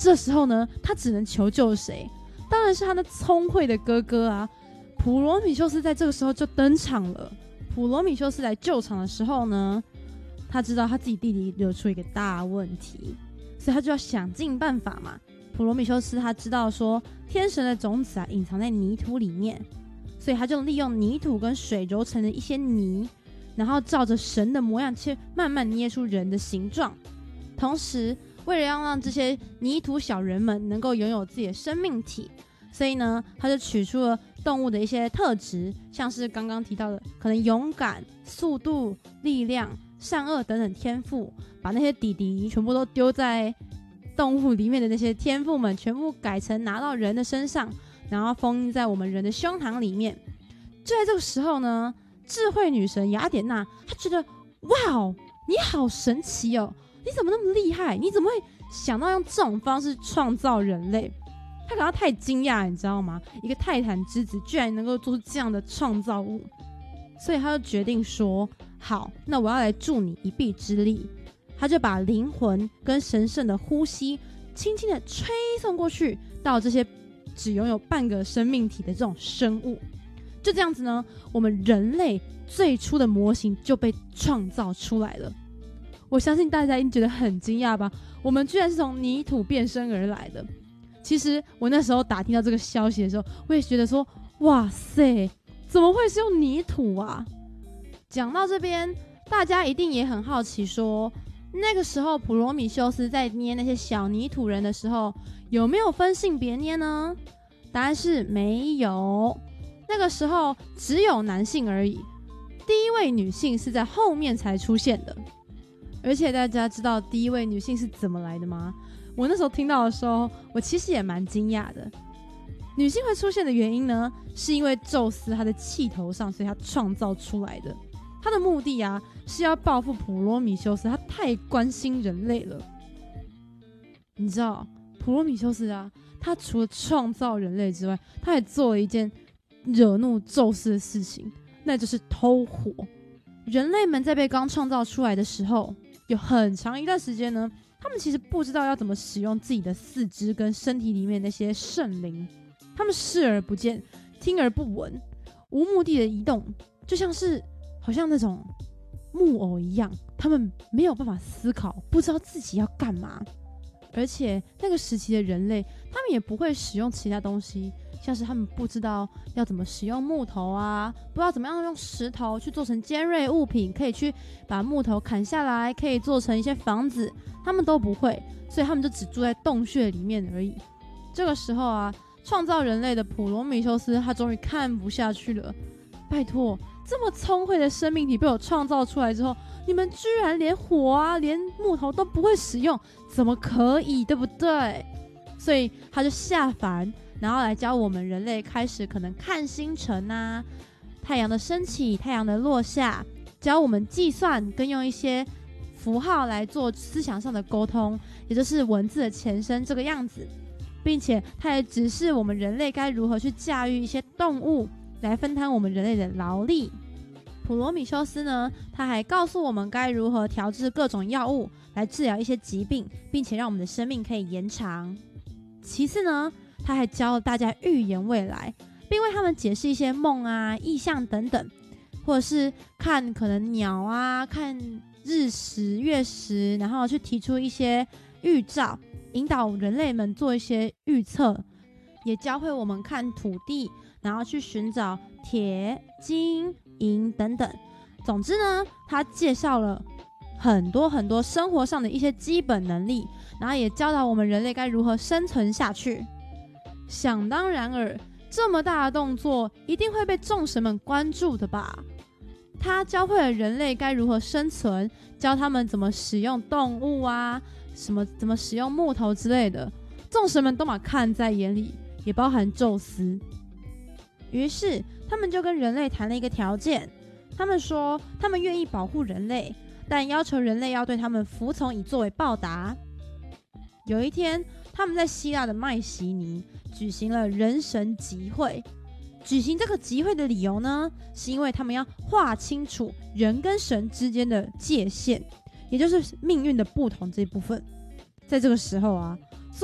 这时候呢，他只能求救谁？当然是他那聪慧的哥哥啊！普罗米修斯在这个时候就登场了。普罗米修斯来救场的时候呢，他知道他自己弟弟惹出一个大问题，所以他就要想尽办法嘛。普罗米修斯他知道说天神的种子啊隐藏在泥土里面，所以他就利用泥土跟水揉成了一些泥，然后照着神的模样去慢慢捏出人的形状。同时为了要让这些泥土小人们能够拥有自己的生命体，所以呢他就取出了动物的一些特质，像是刚刚提到的可能勇敢、速度、力量、善恶等等天赋，把那些弟弟全部都丢在动物里面的那些天赋们全部改成拿到人的身上，然后封印在我们人的胸膛里面。就在这个时候呢，智慧女神雅典娜她觉得哇哦，你好神奇哦，你怎么那么厉害？你怎么会想到用这种方式创造人类？他感到太惊讶，你知道吗？一个泰坦之子居然能够做出这样的创造物，所以他就决定说：好，那我要来助你一臂之力。他就把灵魂跟神圣的呼吸轻轻的吹送过去，到这些只拥有半个生命体的这种生物。就这样子呢，我们人类最初的模型就被创造出来了。我相信大家一定觉得很惊讶吧？我们居然是从泥土变身而来的。其实我那时候打听到这个消息的时候，我也觉得说，哇塞，怎么会是用泥土啊？讲到这边，大家一定也很好奇说，那个时候普罗米修斯在捏那些小泥土人的时候，有没有分性别捏呢？答案是没有，那个时候只有男性而已。第一位女性是在后面才出现的。而且大家知道第一位女性是怎么来的吗？我那时候听到的时候，我其实也蛮惊讶的。女性会出现的原因呢，是因为宙斯他的气头上，所以他创造出来的。他的目的啊，是要报复普罗米修斯，他太关心人类了。你知道，普罗米修斯啊，他除了创造人类之外，他还做了一件惹怒宙斯的事情，那就是偷火。人类们在被刚创造出来的时候，有很长一段时间呢，他们其实不知道要怎么使用自己的四肢跟身体里面那些圣灵，他们视而不见，听而不闻，无目的的移动，就像是好像那种木偶一样，他们没有办法思考，不知道自己要干嘛。而且那个时期的人类，他们也不会使用其他东西，像是他们不知道要怎么使用木头啊，不知道怎么样用石头去做成尖锐物品，可以去把木头砍下来，可以做成一些房子，他们都不会，所以他们就只住在洞穴里面而已。这个时候啊，创造人类的普罗米修斯他终于看不下去了，拜托，这么聪慧的生命体被我创造出来之后，你们居然连火啊连木头都不会使用，怎么可以，对不对？所以他就下凡，然后来教我们人类开始可能看星辰啊，太阳的升起，太阳的落下，教我们计算跟用一些符号来做思想上的沟通，也就是文字的前身这个样子，并且他也指示我们人类该如何去驾驭一些动物来分摊我们人类的劳力。普罗米修斯呢，他还告诉我们该如何调制各种药物来治疗一些疾病，并且让我们的生命可以延长。其次呢，他还教了大家预言未来，并为他们解释一些梦啊、意象等等，或者是看可能鸟啊、看日食、月食，然后去提出一些预兆，引导人类们做一些预测，也教会我们看土地，然后去寻找铁、金、银等等。总之呢，他介绍了很多很多生活上的一些基本能力，然后也教导我们人类该如何生存下去。想当然尔，这么大的动作一定会被众神们关注的吧？他教会了人类该如何生存，教他们怎么使用动物啊，怎么使用木头之类的，众神们都把看在眼里，也包含宙斯。于是他们就跟人类谈了一个条件，他们说他们愿意保护人类，但要求人类要对他们服从，以作为报答。有一天，他们在希腊的麦西尼举行了人神集会。举行这个集会的理由呢，是因为他们要划清楚人跟神之间的界限，也就是命运的不同这一部分。在这个时候啊，